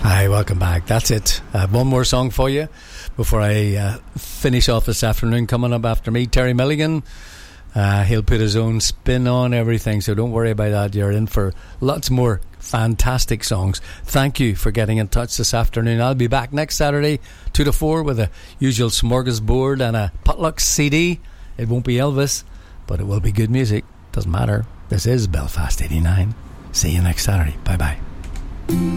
Hi, welcome back. That's it. One more song for you before I finish off this afternoon. Coming up after me, Terry Milligan. He'll put his own spin on everything, so don't worry about that. You're in for lots more fantastic songs. Thank you for getting in touch this afternoon. I'll be back next Saturday 2 to 4 with a usual smorgasbord and a potluck CD. It won't be Elvis, but it will be good music. Doesn't matter. This is Belfast 89. See you next Saturday. Bye bye.